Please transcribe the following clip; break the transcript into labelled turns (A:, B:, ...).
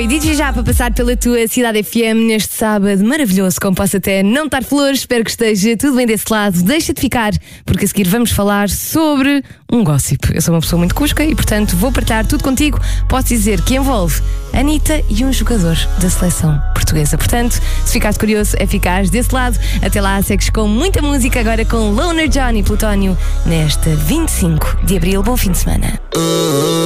A: E DJ já para passar pela tua Cidade FM neste sábado maravilhoso, como posso até não estar flores, espero que esteja tudo bem desse lado. Deixa de ficar, porque a seguir vamos falar sobre um gossip. Eu sou uma pessoa muito cusca e, portanto, vou partilhar tudo contigo. Posso dizer que envolve Anitta e um jogador da seleção portuguesa. Portanto, se ficares curioso, é ficares desse lado. Até lá, segues com muita música, agora com Loner John e Plutónio, nesta 25 de Abril. Bom fim de semana.